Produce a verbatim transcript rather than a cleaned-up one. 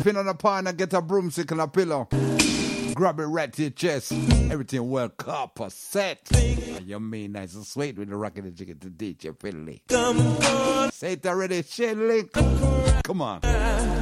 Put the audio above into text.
Pin on a pan and get a broomstick and a pillow. Grab it right to your chest. Everything well copper set. And you mean nice and sweet with the rockin' and chicken to D J Finley. Say it already, Shelly. Come on.